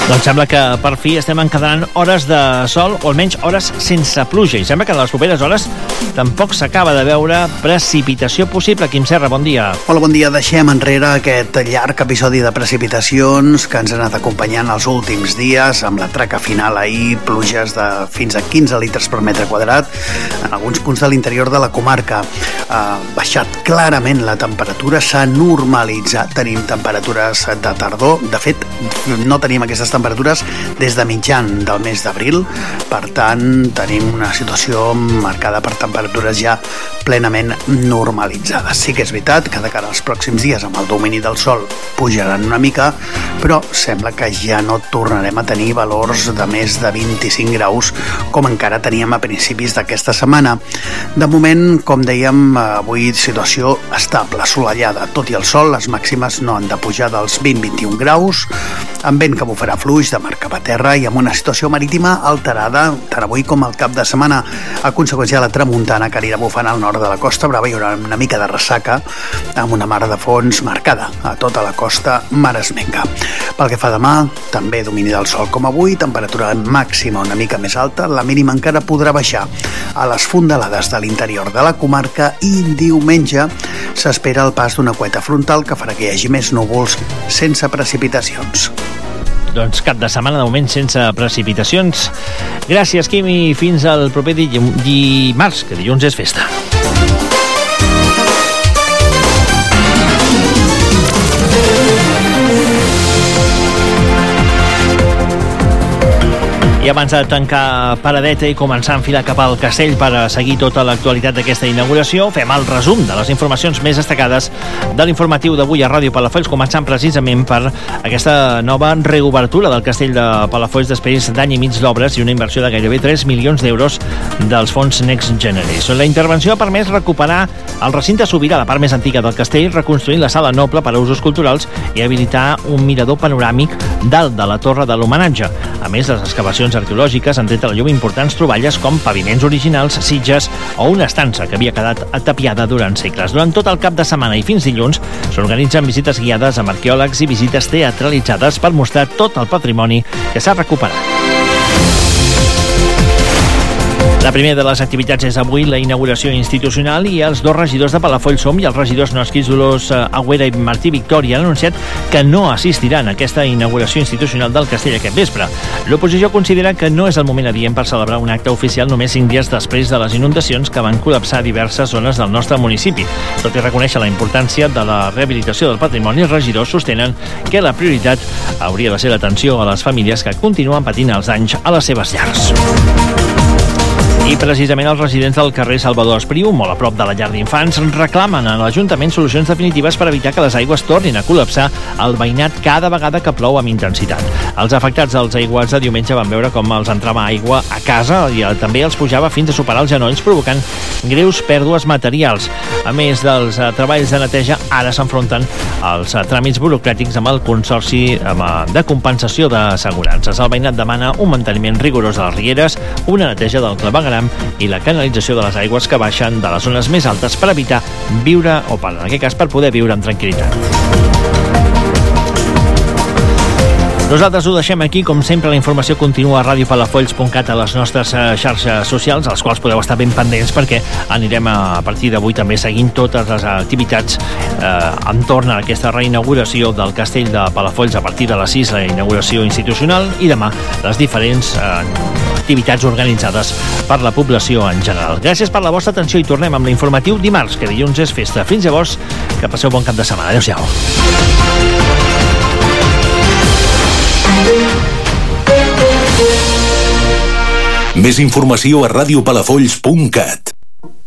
Doncs sembla que per fi estem encadenant hores de sol, o almenys hores sense pluja, i sembla que en les properes hores tampoc s'acaba de veure precipitació possible. Quim Serra, bon dia. Hola, bon dia. Deixem enrere aquest llarg episodi de precipitacions que ens han anat acompanyant els últims dies, amb la traca final ahir, pluges de fins a 15 litres per metre quadrat en alguns punts de l'interior de la comarca. Ha baixat clarament la temperatura, s'ha normalitzat, tenim temperatures de tardor. De fet, no tenim aquestes temperatures des de mitjan del mes d'abril, per tant tenim una situació marcada per temperatures ja plenament normalitzades. Sí que és veritat que de cara als pròxims dies amb el domini del sol pujaran una mica, però sembla que ja no tornarem a tenir valors de més de 25 graus com encara teníem a principis d'aquesta setmana. De moment, com dèiem, avui situació estable, assolellada, tot i el sol, les màximes no han de pujar dels 20-21 graus, amb vent que bufarà fluix de mar cap a terra i amb una situació marítima alterada tant avui com al cap de setmana. A conseqüència de la tramuntana que anirà bufant al nord de la Costa Brava, hi haurà una mica de ressaca amb una mar de fons marcada a tota la costa maresmenca. Pel que fa demà, també domini del sol com avui, temperatura màxima una mica més alta, la mínima encara podrà baixar a les fondalades de l'interior de la comarca i diumenge s'espera el pas d'una cueta frontal que farà que hi hagi més núvols sense precipitacions. Doncs cap de setmana de moment sense precipitacions. Gràcies, Quim, i fins al proper dimarts, que dilluns és festa. I abans de tancar paradeta i començar a enfilar cap al castell per a seguir tota l'actualitat d'aquesta inauguració, fem el resum de les informacions més destacades de l'informatiu d'avui a Ràdio Palafolls, començant precisament per aquesta nova reobertura del castell de Palafolls després d'any i mig d'obres i una inversió de gairebé 3 milions d'euros dels fons Next Generation. La intervenció ha permès recuperar el recinte sobirà, la part més antiga del castell, reconstruint la sala noble per a usos culturals i habilitar un mirador panoràmic dalt de la torre de l'homenatge. A més, les excavacions arqueològiques han tret a la llum importants troballes com paviments originals, sitges o una estança que havia quedat atapiada durant segles. Durant tot el cap de setmana i fins dilluns s'organitzen visites guiades amb arqueòlegs i visites teatralitzades per mostrar tot el patrimoni que s'ha recuperat. La primera de les activitats és avui la inauguració institucional i els dos regidors de Palafolls Som i els regidors no esquís Dolors Agüera i Martí Victòria han anunciat que no assistiran a aquesta inauguració institucional del castell aquest vespre. L'oposició considera que no és el moment adient per celebrar un acte oficial només 5 dies després de les inundacions que van col·lapsar diverses zones del nostre municipi. Tot i reconèixer la importància de la rehabilitació del patrimoni, els regidors sostenen que la prioritat hauria de ser l'atenció a les famílies que continuen patint els danys a les seves llars. I precisament els residents del carrer Salvador Espriu, molt a prop de la llar d'infants, reclamen a l'Ajuntament solucions definitives per evitar que les aigües tornin a col·lapsar el veïnat cada vegada que plou amb intensitat. Els afectats dels aiguats de diumenge van veure com els entrava aigua a casa i també els pujava fins a superar els genolls, provocant greus pèrdues materials. A més dels treballs de neteja, ara s'enfronten als tràmits burocràtics amb el Consorci de Compensació d'Assegurances. El veïnat demana un manteniment rigorós de les rieres, una neteja del clavegueram i la canalització de les aigües que baixen de les zones més altes per evitar viure, o per, en aquest cas, per poder viure amb tranquil·litat. Nosaltres ho deixem aquí. Com sempre, la informació continua a radiopalafolls.cat, a les nostres xarxes socials, als quals podeu estar ben pendents perquè anirem a partir d'avui també seguint totes les activitats entorn a aquesta reinauguració del castell de Palafolls a partir de les 6, la inauguració institucional, i demà les diferents activitats organitzades per la població en general. Gràcies per la vostra atenció i tornem amb l'informatiu dimarts, que dilluns és festa. Fins llavors, que passeu bon cap de setmana. Adéu-siau. Més informació a radiopalafolls.cat.